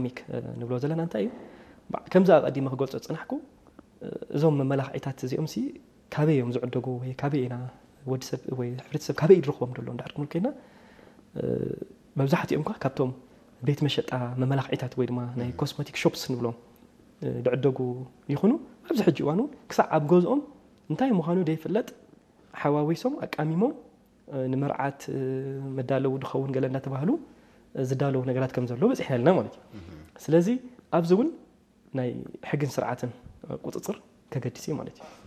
ሴራሚክ ንብሎ ዘለና እንታይ እዩ ከምዛ ቀዲመ ክገልጾ ጽናሕኩ እዞም መመላኽዒታት እዚኦም ሲ ካበዮም ዝዕደጉ ወይ ካበይና ወድሰብ ወይ ሕብረተሰብ ካበይ ይድረኽቦም ደሎ እንዳር ክንብል ከይና መብዛሕትኦም ካብቶም ቤት መሸጣ መመላኽዒታት ወይ ድማ ናይ ኮስሜቲክ ሾፕስ ንብሎም ዝዕደጉ ይኹኑ ኣብዚ ሕጂ እዋን ክሳብ ኣብ ገዝኦም እንታይ ምዃኑ ደይፍለጥ ሓዋዊሶም ኣቃሚሞም ንመርዓት መዳለው ድኸውን ገለ እንዳተባሃሉ ዝዳለው ነገራት ከም ዘሎ በፂሕና ኣለና ማለት እዩ ስለዚ ኣብዚ እውን ናይ ሕግን ስርዓትን ቁጥጥር ከገድስ እዩ ማለት እዩ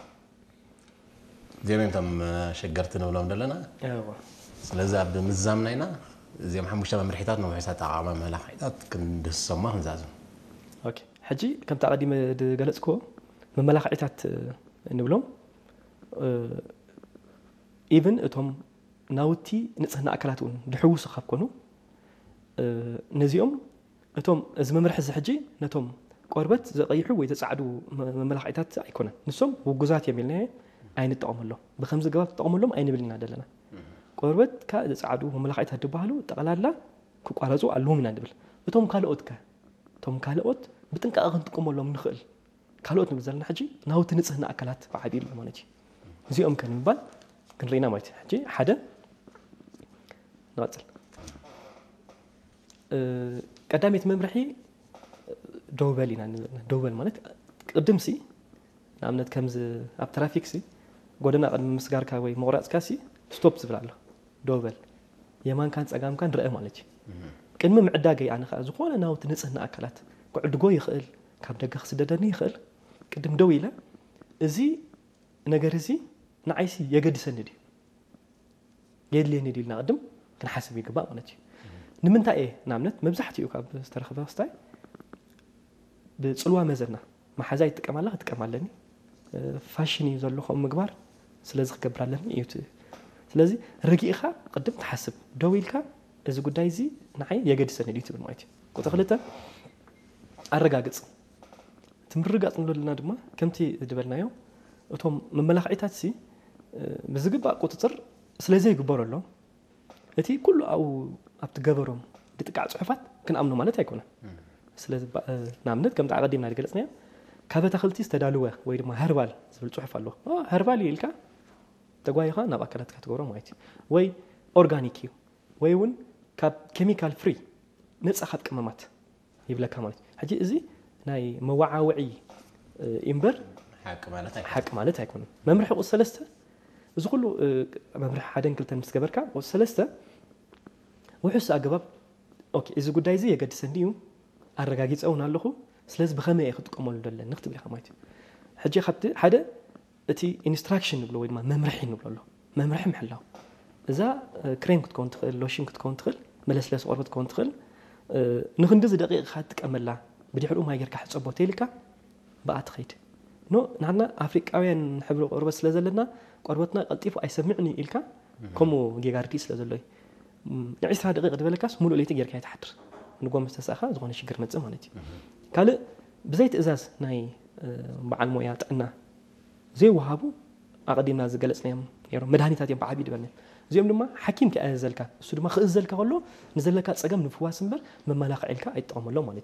ዜሜንቶም ሸገርቲ ንብሎም ደለና ስለዚ ኣብ ምዛምና ኢና እዚኦም ሓሙሽተ መምርሒታት ነዊሕታት ኣቃማ መመላኽዒታት ክንድሰማ ክንዛዝ ኦኬ ሕጂ ከምታ ቀዲመ ገለጽክዎ መመላኽዒታት ንብሎም ኢቭን እቶም ናውቲ ንጽህና ኣካላት እውን ድሕውሱ ካብ ኮኑ ነዚኦም እቶም እዚ መምርሒ እዚ ሕጂ ነቶም ቆርበት ዘቀይሑ ወይ ዘጻዕዱ መመላኽዒታት ኣይኮነን ንሶም ውጉዛት የሚልና ኣይንጠቀመሎም ብከምዚ ገባብ ተጠቀመሎም ኣይንብልና ደለና ቆርበት ካ ዘጻዕዱ መመላኽዒታት ድባሃሉ ጠቅላላ ክቋረጹ ኣለዎም ኢና ንብል እቶም ካልኦት ብጥንቃቐ ክንጥቀመሎም ንኽእል ካልኦት ንብል ዘለና ሕጂ ናውቲ ንጽህና ኣካላት ብዓቢል ማለት እዩ እዚኦም ከንባል ክንሪና ማለት እዩ ሕጂ ሓደ ንቐጽል ቀዳሚት መምርሒ ደውበል ኢና ደውበል ማለት ቅድምሲ ንኣብነት ከምዚ ኣብ ትራፊክሲ ጎደና ቅድሚ ምስጋርካ ወይ መቁራጽካ ሲ ስቶፕ ዝብል ኣሎ ደውበል የማንካን ጸጋምካን ርአ ማለት እዩ ቅድሚ ምዕዳገይ ኣነ ኸ ዝኾነ ናውቲ ንጽህና ኣካላት ክዕድጎ ይኽእል ካብ ደገ ክስደደኒ ይኽእል ቅድም ደው ኢለ እዚ ነገር እዚ ንዓይሲ የገድሰኒ ድዩ የድልየኒ ድዩ ኢልና ቅድም ክንሓስብ ይግባእ ማለት እዩ ንምንታይ እየ ንኣብነት መብዛሕትኡ ካብ ዝተረኸበ ክስታይ ብጽልዋ መዘና ማሓዛ ይጥቀማላ ክትቀማለኒ ፋሽን እዩ ዘሎ ከም ምግባር ስለዚ ክገብር ኣለኒ እዩ ስለዚ ረጊእኻ ቅድም ተሓስብ ደው ኢልካ እዚ ጉዳይ እዚ ንዓይ የገድሰኒ ድዩ ትብል ማለት እዩ ቁጥሪ 2 ኣረጋግጽ ትምርጋጽ ንብለና ድማ ከምቲ ዝደበልናዮ እቶም መመላኽዒታት ሲ ብዝግባእ ቁጥጥር ስለዚ ይግበረሎ እቲ ኩሉ ኣብ ትገበሮም ብጥቃዕ ጽሑፋት ክንኣምኖ ማለት ኣይኮነን ስለዚ ናምነት ከም ተቀዲምና ገለጽናዮ ካብ ተኽልቲ ዝተዳለወ ወይ ድማ ኸርባል ዝብል ጽሑፍ ኣሎ ኸርባል ኢልካ ተጓይኻ ናብ ኣካላትካ ትገብሮ ማለት እዩ ወይ ኦርጋኒክ እዩ ወይ እውን ካብ ኬሚካል ፍሪ ነፃ ካብ ቅመማት ይብለካ ማለት እዩ ሕጂ እዚ ናይ መዋዓውዒ እምበር ሓቂ ማለት ኣይኮነን መምርሒ ቁጽ 3 እዚ ኩሉ መምርሒ 1-2 ምስ ገበርካ ቁጽ 3 ውሕስ ኣገባብ ኦኬ እዚ ጉዳይ እዚ የገድሰኒ እዩ ኣረጋጊጸውን ኣለኹ ስለዚ ብኸመይ ክጥቀመሉ ደለን ንክትብል ኢኻ ማለት እዩ ሕጂ ካብቲ ሓደ እቲ ኢንስትራክሽን ንብሎ ወይ ድማ መምርሒ ንብሎ ኣሎ መምርሒ ምሕላው እዛ ክሬም ክትከውን ትኽእል ሎሽን ክትከውን ትኽእል መለስለሲ ቆርበት ክትከውን ትኽእል ንክንድዚ ደቂቕካ ትጥቀመላ ብድሕሪኡ ማይ ጌርካ ሕፀቦ ተይልካ በኣ ትኸይድ ንሕና ኣፍሪቃውያን ሕብሪ ቆርበት ስለ ዘለና ቆርበትና ቀልጢፉ ኣይሰምዕኒ ኢልካ ከምኡ ጌጋርዲ ስለ ዘሎ እዩ ንዒስራ ደቂቕ ድበለካስ ሙሉእ ለይቲ ጌርካ ይተሓድር ንጎም ዝተሳኻ ዝኾነ ሽግር መጽእ ማለት እዩ ካልእ ብዘይ ትእዛዝ ናይ በዓል ሞያ ጥዕና ዘይወሃቡ ኣቀዲምና ዝገለጽናዮም ነይሮም መድሃኒታት እዮም ብዓቢ ድበልና እዚኦም ድማ ሓኪም ከኣዘልካ እሱ ድማ ክእዘልካ ከሎ ንዘለካ ጸገም ንፍዋስ እምበር መመላኽዒልካ ኣይጠቐመሎም ማለት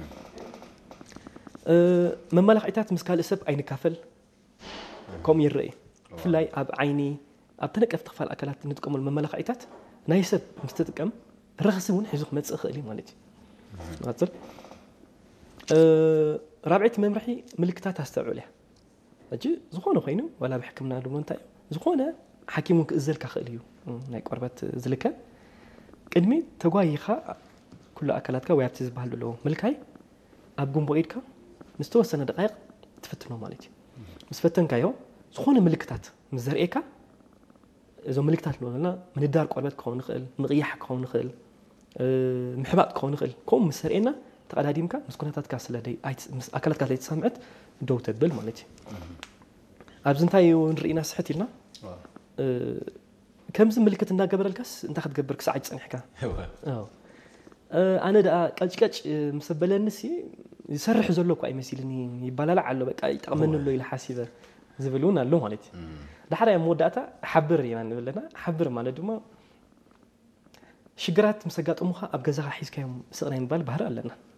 እዩ መመላኽዒታት ምስ ካልእ ሰብ ኣይንካፈል ከምኡ ይርአ ብፍላይ ኣብ ዓይኒ ኣብ ተነቀፍቲ ክፋል ኣካላት ንጥቀመሉ መመላኽዒታት ናይ ሰብ ምስ ትጥቀም ረኽሲ እውን ሒዙ ክመጽእ ይኽእል እዩ ማለት እዩ ንቐጽል ራብዒቲ መምርሒ ምልክታት ኣስተውዕል እያ ሕጂ ዝኾነ ኮይኑ ወላ ብሕክምና ድማ እንታይ እዩ ዝኾነ ሓኪም እውን ክእዘልካ ክእል እዩ ናይ ቆርበት ዝልከ ቅድሚ ተጓይኻ ኩሉ ኣካላትካ ወይ ኣብቲ ዝበሃል ዘሎ ምልካይ ኣብ ጉንቦ ኢድካ ንዝተወሰነ ደቃይቕ ትፍትኖ ማለት እዩ ምስ ፈተንካዮ ዝኾነ ምልክታት ምስ ዘርእየካ እዞም ምልክታት ንብለና ምንዳር ቆርበት ክኸውን ይኽእል ምቕያሕ ክኸውን ይኽእል ምሕባጥ ክኸውን ይኽእል ከምኡ ምስ ዘርእየና ተቀዳዲምካ ምስ ኩነታትካ ስለደይ ምስ ኣካላትካ ስለይተሰምዐት ደው ተብል ማለት እዩ ኣብዚ እንታይ ንርኢና ስሕት ኢልና ከምዚ ምልክት እንዳገበረልካስ እንታይ ክትገብር ክሳዕ ይጸኒሕካ ኣነ ደኣ ቀጭቀጭ ምስ በለንሲ ይሰርሕ ዘሎ እኮ ኣይመስልኒ ይባላል ኣሎ በቃ ይጠቕመኒ ኣሎ ኢለ ሓሲበ ዝብሉን ኣሎ ማለት እዩ ዳሕራይ መወዳእታ ሓብር ኢና ንብለና ሓብር ማለት ድማ ሽግራት ምስ ኣጋጠሙኻ ኣብ ገዛኻ ሒዝካዮም ስቕናይ ምባል ባህሪ ኣለና